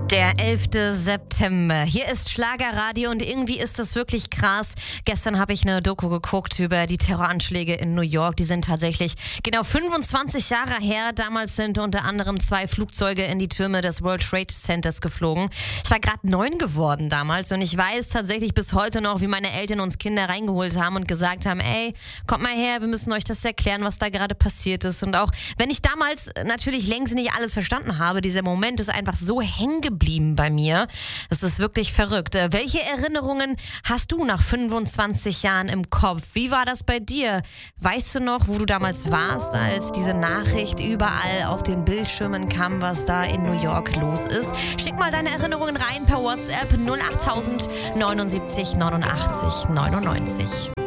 Der 11. September. Hier ist Schlagerradio und irgendwie ist das wirklich krass. Gestern habe ich eine Doku geguckt über die Terroranschläge in New York. Die sind tatsächlich genau 25 Jahre her. Damals sind unter anderem 2 Flugzeuge in die Türme des World Trade Centers geflogen. Ich war gerade 9 geworden damals und ich weiß tatsächlich bis heute noch, wie meine Eltern uns Kinder reingeholt haben und gesagt haben, ey, kommt mal her, wir müssen euch das erklären, was da gerade passiert ist. Und auch wenn ich damals natürlich längst nicht alles verstanden habe, dieser Moment ist einfach so hängen geblieben bei mir. Das ist wirklich verrückt. Welche Erinnerungen hast du nach 25 Jahren im Kopf? Wie war das bei dir? Weißt du noch, wo du damals warst, als diese Nachricht überall auf den Bildschirmen kam, was da in New York los ist? Schick mal deine Erinnerungen rein per WhatsApp 08000 79 89 99.